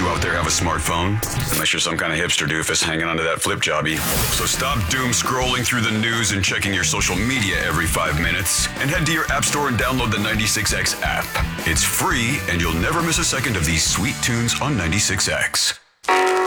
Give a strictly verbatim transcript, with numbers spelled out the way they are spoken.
out there have a smartphone? Unless you're some kind of hipster doofus hanging onto that flip jobby. So stop doom scrolling through the news and checking your social media every five minutes and head to your app store and download the ninety-six X app. It's free and you'll never miss a second of these sweet tunes on ninety-six X.